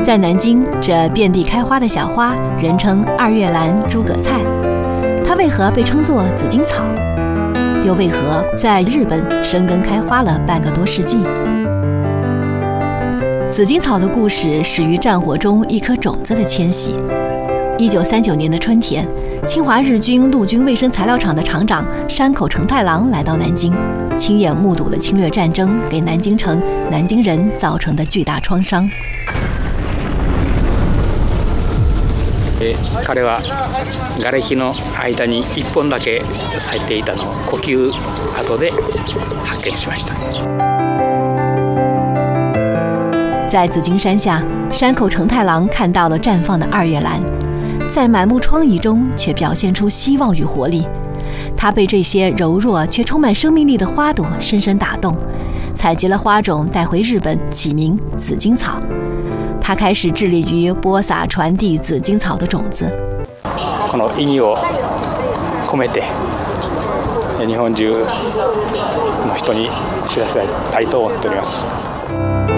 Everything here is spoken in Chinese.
在南京，这遍地开花的小花，人称二月兰、诸葛菜。它为何被称作紫荆草？又为何在日本生根开花了半个多世纪？紫荆草的故事始于战火中一颗种子的迁徙。1939年的春天，侵华日军陆军卫生材料厂的厂长山口成太郎来到南京，亲眼目睹了侵略战争给南京城、南京人造成的巨大创伤。 彼は瓦礫の間に1本だけ咲いていたのを呼吸跡で発見しました。 在紫荆山下，山口成太郎看到了绽放的二月兰，在满目疮痍中却表现出希望与活力。他被这些柔弱却充满生命力的花朵深深打动，采集了花种带回日本，起名紫荆草。他开始致力于播撒传递紫荆草的种子。 この意義を込めて日本中の人に知らせたいと思っております。